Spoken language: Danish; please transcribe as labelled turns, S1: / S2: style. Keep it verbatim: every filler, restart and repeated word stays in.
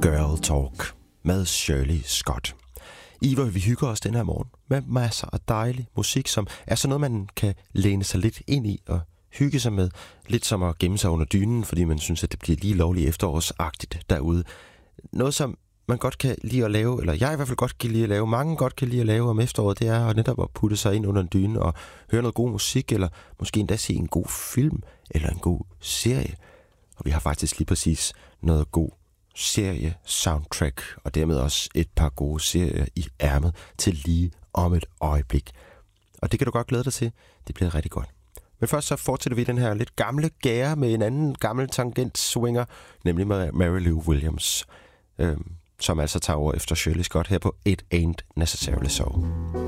S1: Girl Talk med Shirley Scott. I hvor vi hygger os den her morgen med masser af dejlig musik, som er sådan noget, man kan læne sig lidt ind i og hygge sig med. Lidt som at gemme sig under dynen, fordi man synes, at det bliver lige lovligt efterårsagtigt derude. Noget, som man godt kan lide at lave, eller jeg i hvert fald godt kan lide at lave, mange godt kan lide at lave om efteråret, det er at netop at putte sig ind under en dyne og høre noget god musik, eller måske endda se en god film, eller en god serie. Og vi har faktisk lige præcis noget god serie, soundtrack, og dermed også et par gode serier i ærmet til lige om et øjeblik. Og det kan du godt glæde dig til. Det bliver rigtig godt. Men først så fortsætter vi den her lidt gamle gære med en anden gammel tangent-swinger, nemlig med Mary Lou Williams, øhm, som altså tager over efter Shirley Scott her på It Ain't Necessarily So.